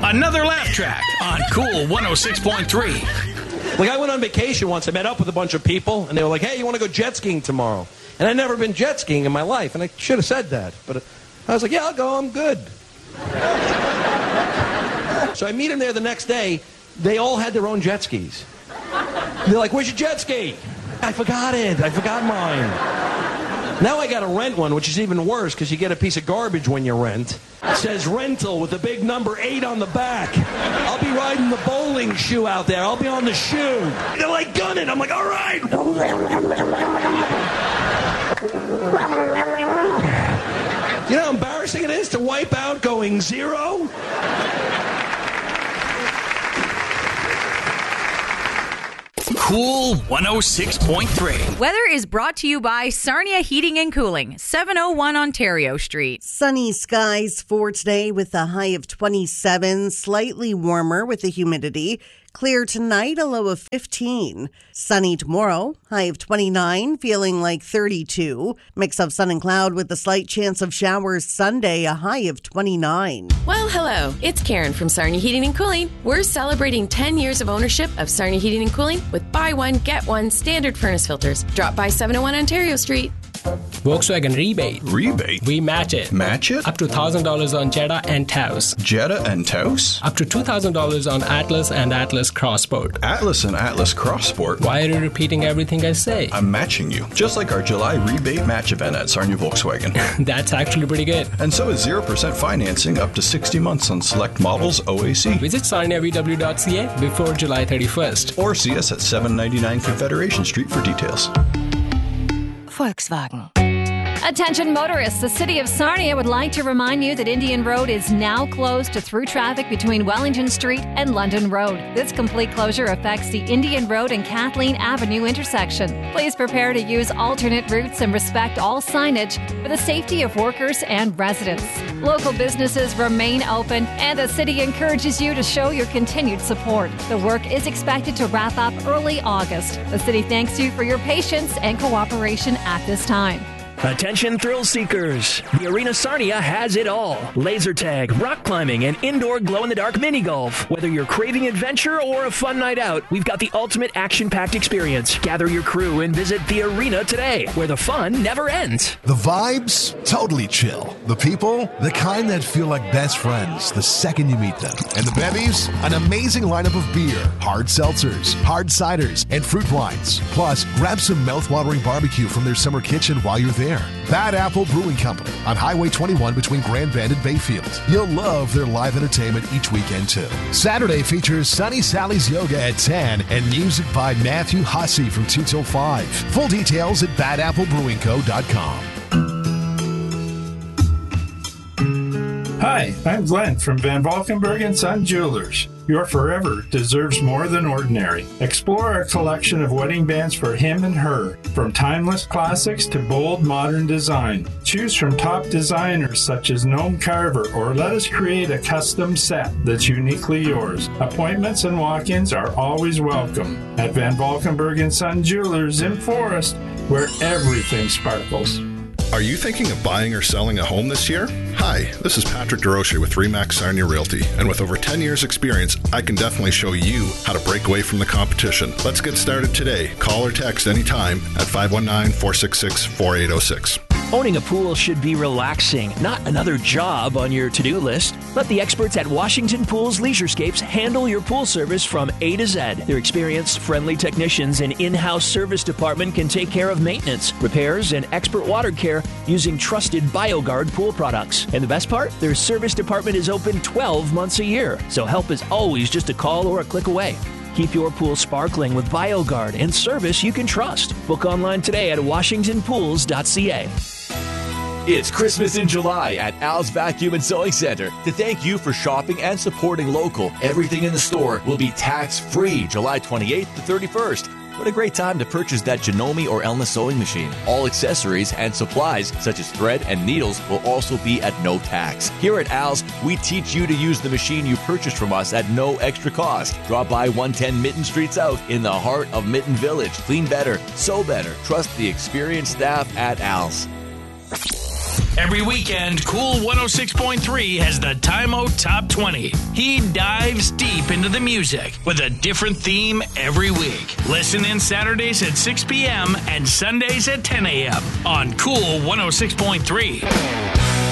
Another laugh track on Cool 106.3. Like, I went on vacation once. I met up with a bunch of people, and they were like, hey, you want to go jet skiing tomorrow? And I'd never been jet skiing in my life, and I should have said that. But I was like, yeah, I'll go. I'm good. So I meet them there the next day. They all had their own jet skis. They're like, where's your jet ski? I forgot it. I forgot mine. Now I got to rent one, which is even worse because you get a piece of garbage when you rent. It says rental with the big number 8 on the back. I'll be riding the bowling shoe out there. I'll be on the shoe. They're like, gun it. I'm like, all right. You know how embarrassing it is to wipe out going 0? Cool 106.3. Weather is brought to you by Sarnia Heating and Cooling, 701 Ontario Street. Sunny skies for today with a high of 27, slightly warmer with the humidity. Clear tonight, a low of 15. Sunny tomorrow, high of 29, feeling like 32. Mix of sun and cloud with a slight chance of showers Sunday, a high of 29. Well, hello. It's Karen from Sarnia Heating and Cooling. We're celebrating 10 years of ownership of Sarnia Heating and Cooling with buy one, get one standard furnace filters. Drop by 701 Ontario Street. Volkswagen rebate. Rebate? We match it. Match it? Up to $1,000 on Jetta and Taos. Jetta and Taos? Up to $2,000 on Atlas and Atlas Crossport. Atlas and Atlas Crossport? Why are you repeating everything I say? I'm matching you. Just like our July rebate match event at Sarnia Volkswagen. That's actually pretty good. And so is 0% financing up to 60 months on select models OAC. Visit sarniavw.ca before July 31st. Or see us at 799 Confederation Street for details. Volkswagen. Attention motorists, the City of Sarnia would like to remind you that Indian Road is now closed to through traffic between Wellington Street and London Road. This complete closure affects the Indian Road and Kathleen Avenue intersection. Please prepare to use alternate routes and respect all signage for the safety of workers and residents. Local businesses remain open, and the city encourages you to show your continued support. The work is expected to wrap up early August. The city thanks you for your patience and cooperation at this time. Attention thrill seekers! The Arena Sarnia has it all. Laser tag, rock climbing, and indoor glow-in-the-dark mini golf. Whether you're craving adventure or a fun night out, we've got the ultimate action-packed experience. Gather your crew and visit the Arena today, where the fun never ends. The vibes? Totally chill. The people? The kind that feel like best friends the second you meet them. And the bevies? An amazing lineup of beer, hard seltzers, hard ciders, and fruit wines. Plus, grab some mouth-watering barbecue from their summer kitchen while you're there. Bad Apple Brewing Company on Highway 21 between Grand Bend and Bayfield. You'll love their live entertainment each weekend too. Saturday features Sunny Sally's Yoga at 10 and music by Matthew Hussey from 2 till 5. Full details at badapplebrewingco.com. Hi, I'm Glenn from Van Valkenburg & Son Jewelers. Your forever deserves more than ordinary. Explore our collection of wedding bands for him and her, from timeless classics to bold modern design. Choose from top designers such as Gnome Carver, or let us create a custom set that's uniquely yours. Appointments and walk-ins are always welcome at Van Valkenburg & Son Jewelers in Forest, where everything sparkles. Are you thinking of buying or selling a home this year? Hi, this is Patrick DeRoche with RE/MAX Sarnia Realty, and with over 10 years experience, I can definitely show you how to break away from the competition. Let's get started today. Call or text anytime at 519-466-4806. Owning a pool should be relaxing, not another job on your to-do list. Let the experts at Washington Pools Leisurescapes handle your pool service from A to Z. Their experienced, friendly technicians and in-house service department can take care of maintenance, repairs, and expert water care using trusted BioGuard pool products. And the best part? Their service department is open 12 months a year, so help is always just a call or a click away. Keep your pool sparkling with BioGuard and service you can trust. Book online today at washingtonpools.ca. It's Christmas in July at Al's Vacuum and Sewing Center. To thank you for shopping and supporting local, everything in the store will be tax-free July 28th to 31st. What a great time to purchase that Janome or Elna sewing machine. All accessories and supplies, such as thread and needles, will also be at no tax. Here at Al's, we teach you to use the machine you purchased from us at no extra cost. Drop by 110 Mitten Street South in the heart of Mitten Village. Clean better, sew better. Trust the experienced staff at Al's. Every weekend, Cool 106.3 has the Time-O Top 20. He dives deep into the music with a different theme every week. Listen in Saturdays at 6 p.m. and Sundays at 10 a.m. on Cool 106.3.